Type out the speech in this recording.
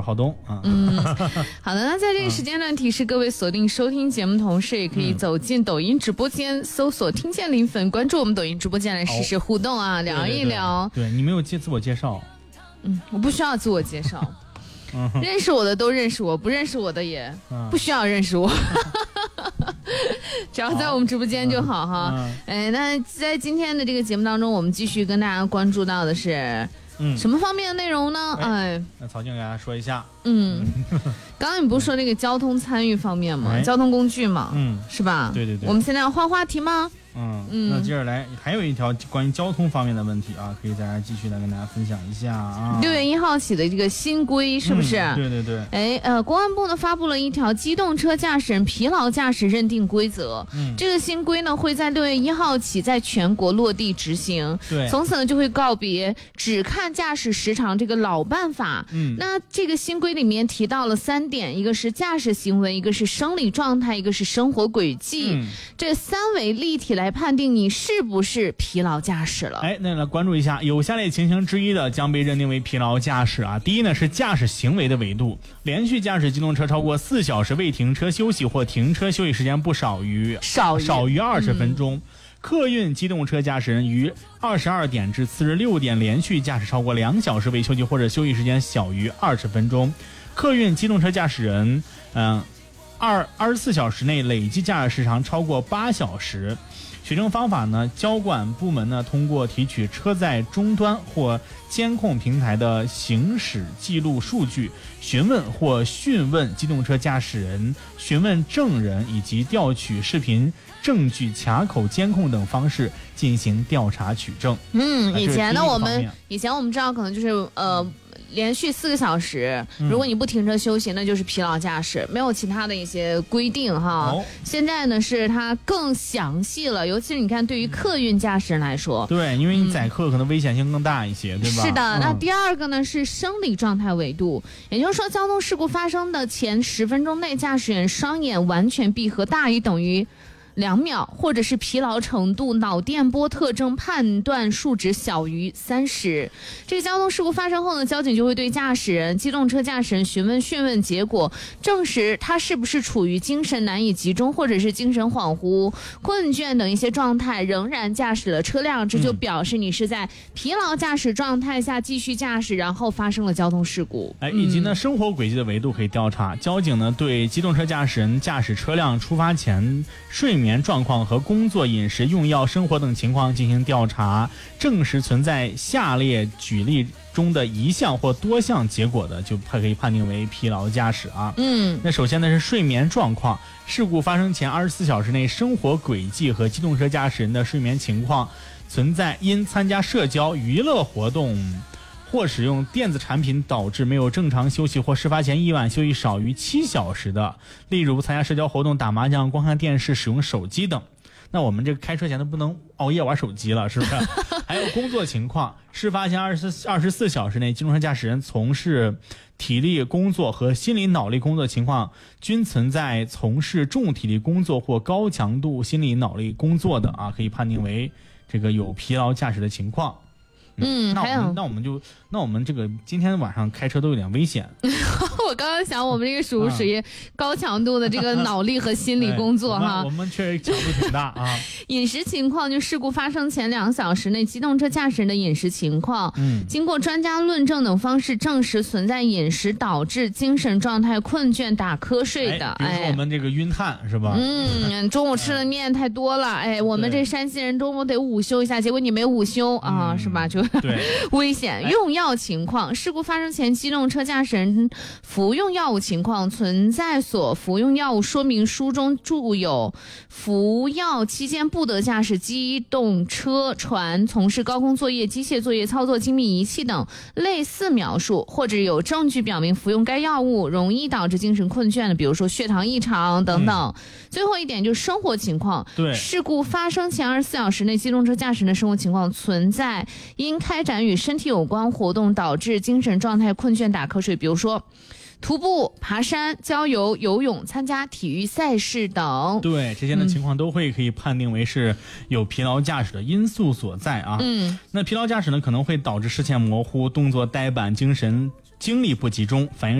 是浩东啊。 好的，那在这个时间段提示各位锁定收听节目，同时也可以走进抖音直播间，搜索听见零粉，关注我们抖音直播间来实时互动啊，聊一聊。 对，你没有自我介绍。 我不需要自我介绍。认识我的都认识我，不认识我的也不需要认识我。只要在我们直播间就好哈。那在今天的这个节目当中，我们继续跟大家关注到的是什么方面的内容呢？ 那曹静给大家说一下。 刚刚你不是说那个交通参与方面吗？交通工具嘛，是吧？ 对对对。 我们现在要换话题吗？ 那接着来还有一条关于交通方面的问题啊，可以在这继续来跟大家分享一下啊。 6月1号起的这个新规是不是？ 对对对。 公安部呢发布了一条机动车驾驶人疲劳驾驶认定规则。这个新规呢会在6月1号起在全国落地执行。 对。 从此呢就会告别只看驾驶时长这个老办法。那这个新规里面提到了3点，一个是驾驶行为，一个是生理状态，一个是生活轨迹。这3维立体来判定你是不是疲劳驾驶了。 那来关注一下，有下列情形之一的将被认定为疲劳驾驶啊。第一呢是驾驶行为的维度，连续驾驶机动车超过4小时未停车休息或停车休息时间不少于20分钟。客运机动车驾驶人于22点至次日6点连续驾驶超过2小时未休息或者休息时间小于20分钟。客运机动车驾驶人24小时内累计驾驶时长超过8小时。取证方法呢，交管部门呢通过提取车载终端或监控平台的行驶记录数据，询问或讯问机动车驾驶人、询问证人以及调取视频证据、卡口监控等方式进行调查取证。 以前我们知道可能就是连续4个小时，如果你不停车休息，那就是疲劳驾驶，没有其他的一些规定哈。现在呢是它更详细了，尤其是你看对于客运驾驶人来说， 对，因为你载客可能危险性更大一些，对吧？ 是的。那第二个呢是生理状态维度，也就是说交通事故发生的前10分钟内，驾驶员双眼完全闭合大于等于2秒，或者是疲劳程度、脑电波特征判断数值小于30。这个交通事故发生后呢，交警就会对驾驶人、机动车驾驶人询问，结果证实他是不是处于精神难以集中或者是精神恍惚、困倦等一些状态，仍然驾驶了车辆，这就表示你是在疲劳驾驶状态下继续驾驶，然后发生了交通事故。 以及呢生活轨迹的维度可以调查，交警呢对机动车驾驶人驾驶车辆出发前睡眠状况和工作、饮食、用药、生活等情况进行调查，证实存在下列举例中的一项或多项结果的，就可以判定为疲劳驾驶啊。那首先呢是睡眠状况，事故发生前24小时内生活轨迹和机动车驾驶人的睡眠情况存在因参加社交娱乐活动或使用电子产品导致没有正常休息或事发前一晚休息少于7小时的，例如参加社交活动、打麻将、观看电视、使用手机等。那我们这个开车前都不能熬夜玩手机了，是不是？还有工作情况，事发前24小时内，机动车驾驶人从事体力工作和心理脑力工作情况均存在从事重体力工作或高强度心理脑力工作的啊，可以判定为这个有疲劳驾驶的情况。那我们这个今天晚上开车都有点危险。 我刚刚想，我们这个属于高强度的这个脑力和心理工作哈。 我们确实强度挺大啊。 饮食情况，就事故发生前2小时内，机动车驾驶人的饮食情况，经过专家论证等方式证实存在饮食导致精神状态困倦、打瞌睡的。 比如说我们这个晕碳是吧？ 中午吃的面太多了，我们这山西人中午得午休一下，结果你没午休啊，是吧？就危险。用药情况，事故发生前，机动车驾驶人服用药物情况，存在所服用药物说明书中注有服药期间不得驾驶机动车、船、从事高空作业、机械作业、操作精密仪器等类似描述，或者有证据表明服用该药物容易导致精神困倦的，比如说血糖异常等等。最后一点就是生活情况，事故发生前24小时内，机动车驾驶人的生活情况存在因开展与身体有关活动导致精神状态困倦、打瞌睡，比如说徒步、爬山、郊游、游泳、参加体育赛事等。 对，这些的情况都可以判定为是有疲劳驾驶的因素所在啊。那疲劳驾驶呢，可能会导致视线模糊、动作呆板、精力不集中，反映